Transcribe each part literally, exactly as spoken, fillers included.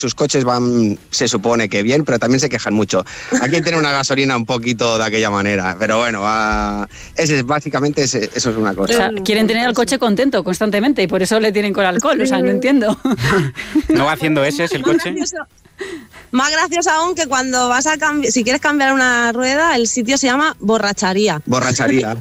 sus coches van, se supone que bien, pero también se quejan mucho. Aquí tiene una gasolina un poquito de aquella manera, pero bueno, va, ese es, básicamente ese, eso es una cosa. O sea, quieren tener el coche contento constantemente y por eso le tienen con alcohol, o sea, no entiendo. ¿No va haciendo ese es el coche? Más gracioso aún que cuando vas a cambiar, si quieres cambiar una rueda, el sitio se llama borracharía. Borracharía.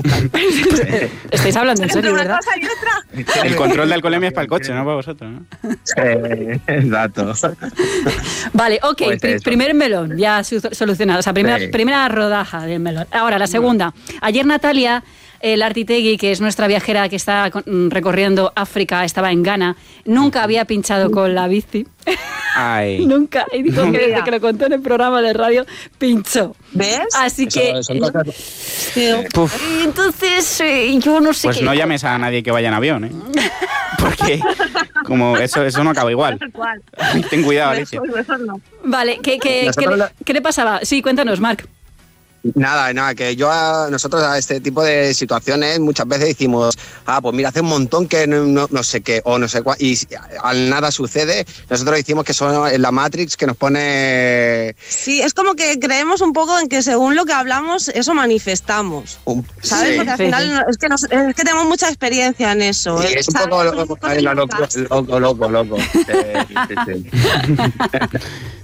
Estáis hablando en serio, ¿verdad? El control de alcoholemia es para el coche, no para vosotros, ¿no? Eh, exacto. Vale, ok, Pues pr- primer melón, ya su- solucionado. O sea, primera, Sí. primera rodaja del melón. Ahora, la segunda. Ayer Natalia, el Artitegui, que es nuestra viajera que está con- recorriendo África, estaba en Ghana, nunca había pinchado con la bici. Ay. Nunca. Y dijo que desde que lo contó en el programa de radio, pinchó. ¿Ves? Así que... Eso- son cosas- Puf, Y entonces, eh, yo no sé pues qué... no llames a nadie que vaya en avión, ¿eh? Porque como eso, eso no acaba igual. ¿Cuál? Ten cuidado, Alicia. Mejor, mejor no. Vale, ¿qué, qué, Nosotros qué le, la- qué le pasaba? Sí, cuéntanos, Marc. Nada, nada, que yo a nosotros a este tipo de situaciones muchas veces decimos, ah, pues mira, hace un montón que no, no, no sé qué, o no sé cuál, y al nada sucede, nosotros decimos que son la Matrix que nos pone... Sí, es como que creemos un poco en que según lo que hablamos, eso manifestamos. Un, ¿Sabes? sí. Porque al Sí, final sí. no- es, que nos- es que tenemos mucha experiencia en eso. Sí, ¿eh? es un ¿Sabes? poco Son loco, cosas loco, locas. loco, loco, loco. Sí, sí, sí.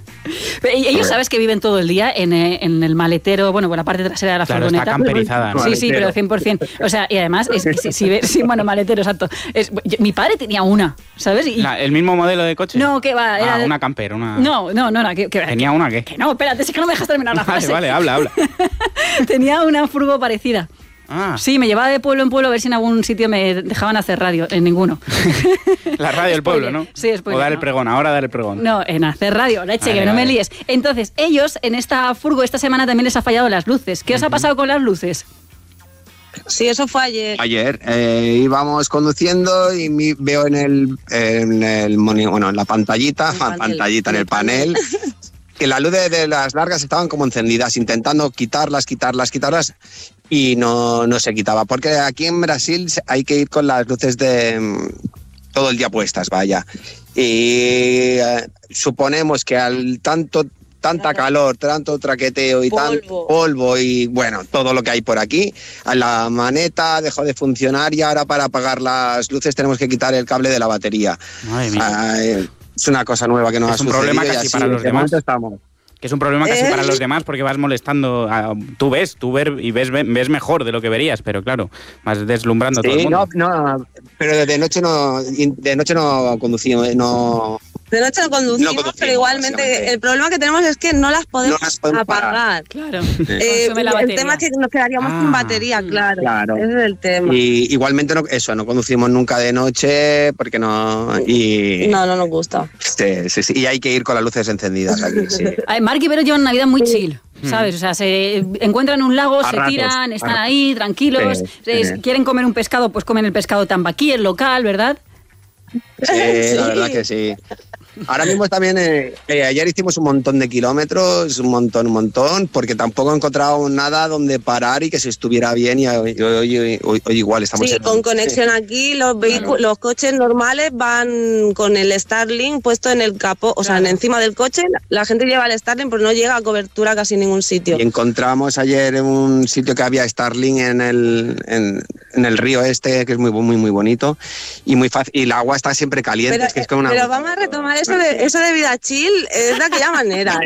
Y ellos sabes que viven todo el día en, eh, en el maletero, bueno, por la parte trasera de la Claro, está furgoneta. camperizada, ¿no? Sí, sí, pero cien por ciento. O sea, y además, es que si, si ve- sí, bueno, maletero, exacto. Es, yo- mi padre tenía una, ¿sabes? Y- La- ¿El mismo modelo de coche? no, que va. Era Ah, de- una camper, una... No, no, no, no. Que, que- ¿Tenía una qué? que no, espérate, es que no me dejas terminar la Vale, frase. vale, habla, habla. Tenía una furgo parecida. Ah, Sí, me llevaba de pueblo en pueblo a ver si en algún sitio me dejaban hacer radio. En ninguno. la radio del pueblo, ¿no? Sí, spoiler, O dar el no. pregón, ahora dar el pregón. No, en hacer radio, leche, Vale, que no me vale. líes. Entonces, ellos en esta furgo esta semana también les ha fallado las luces. ¿Qué os ha pasado con las luces? Sí, eso fue ayer. Ayer eh, íbamos conduciendo y mi- veo en el, en el moni- bueno, en la pantallita, El panel. pantallita en el panel, que las luces de las largas estaban como encendidas, intentando quitarlas, quitarlas, quitarlas, y no, no se quitaba. Porque aquí en Brasil se- hay que ir con las luces de mm, todo el día puestas, vaya. Y eh, suponemos que al tanto tanta calor, tanto traqueteo y Polvo. tanto polvo y bueno, todo lo que hay por aquí, a la maneta dejó de funcionar y ahora para apagar las luces tenemos que quitar el cable de la batería. Madre mía. Ah, eh, es una cosa nueva que nos Es ha un sucedido problema y casi así, para los de demás. momento estamos. Que es un problema casi Eh. para los demás porque vas molestando. A, tú ves, tú ver y ves, ves mejor de lo que verías, pero claro, vas deslumbrando a todo el Sí, mundo. no, no, pero de noche no, de noche no conducimos, no, De noche no conducimos, No conducimos, pero igualmente básicamente. el problema que tenemos es que no las podemos, No las podemos apagar. parar. Claro. Eh, Consume la el batería. tema es que nos quedaríamos Ah. sin batería, claro. Claro. Ese es el tema. Y igualmente no, eso, no conducimos nunca de noche porque no, y No, no nos gusta. sí, sí, sí, y hay que ir con las luces encendidas aquí, sí. Ay, Marc y Vero llevan una vida muy chill, ¿sabes? O sea, se encuentran un lago, A se ratos, tiran, están a- ahí tranquilos. Sí, es- sí. Quieren comer un pescado, pues comen el pescado tambaquí, el local, ¿verdad? Sí, la verdad que sí. Ahora mismo también, eh, eh, ayer hicimos un montón de kilómetros, un montón, un montón, porque tampoco he encontrado nada donde parar y que se estuviera bien y hoy, hoy- hoy- hoy- hoy igual estamos Sí, en- con conexión aquí, los vehículos, los coches normales van con el Starlink puesto en el capó, o sea, en encima del coche. La gente lleva el Starlink, pero no llega a cobertura a casi ningún sitio. Y encontramos ayer en un sitio que había Starlink en el, en, en el río este, que es muy, muy, muy bonito y muy fácil. Y el agua está siempre caliente. Pero, es que es como una... pero vamos a retomar eso de, eso de vida chill, es de aquella manera.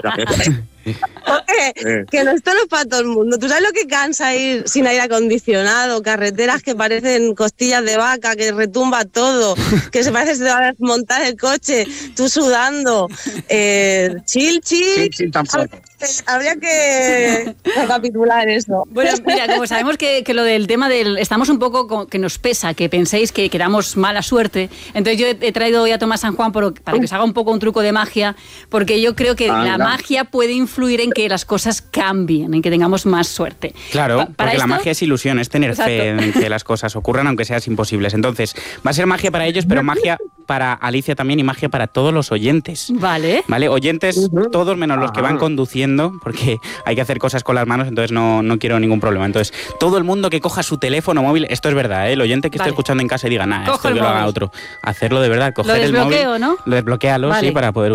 Oye, que no, esto no es para todo el mundo. ¿Tú sabes lo que cansa ir sin aire acondicionado? Carreteras que parecen costillas de vaca, que retumba todo, que se parece que se te va a desmontar el coche, tú sudando. Eh, chill, chill. Sí, sí, tampoco. Habría que recapitular eso. Bueno, mira, como sabemos que, que lo del tema del... Estamos un poco con- que nos pesa, que penséis que, que damos mala suerte. Entonces yo he, he traído hoy a Tomás San Juan por- para que os haga un poco un truco de magia, porque yo creo que Ah, la mira. magia puede influir en que las cosas cambien, en que tengamos más suerte. Claro, Pa- para porque la esto- magia es ilusión, es tener fe Exacto. en que las cosas ocurran aunque sean imposibles. Entonces, va a ser magia para ellos, pero magia para Alicia también y magia para todos los oyentes. Vale. ¿Vale? Oyentes, todos menos los que van conduciendo haciendo, porque hay que hacer cosas con las manos, entonces no, no quiero ningún problema. Entonces, todo el mundo que coja su teléfono móvil, esto es verdad, ¿eh? El oyente que Vale. esté escuchando en casa y diga, nada, Cojo esto el que lo haga móvil. otro. Hacerlo de verdad, coger Lo el móvil, desbloqueo, ¿no? lo desbloquealo, Vale. sí, para poder